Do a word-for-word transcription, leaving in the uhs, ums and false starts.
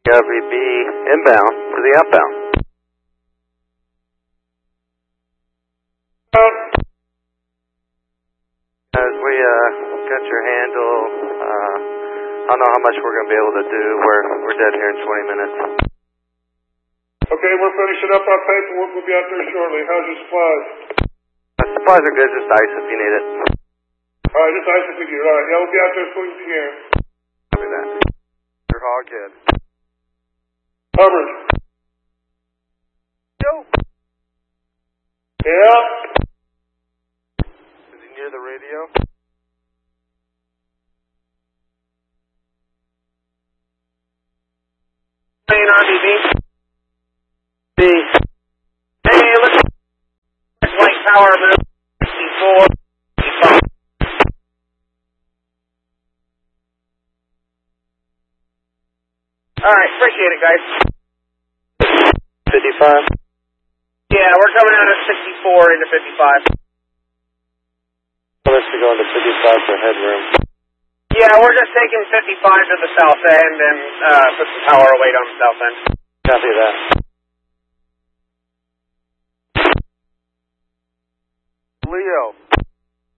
Discovery B inbound to the outbound. As we uh, got your handle, uh, I don't know how much we're going to be able to do. We're, we're dead here in twenty minutes. Okay, we're finishing up our paperwork. We'll be out there shortly. How's your supplies? Uh, supplies are good, just ice if you need it. All right, just ice if we need it. All right, yeah, we'll be out there as soon as we can. Copy that. You're all good. Hubbard. Yo. Yeah? Is he near the radio? Main R D B. B. Hey, look at white power move. sixty-four. fifty-five. Alright, appreciate it, guys. fifty-five? Yeah, we're coming out of sixty-four into fifty-five. Tell us to go into fifty-five for headroom. Yeah, we're just taking fifty-five to the south end and uh, put some power weight on the south end. Copy that. Leo.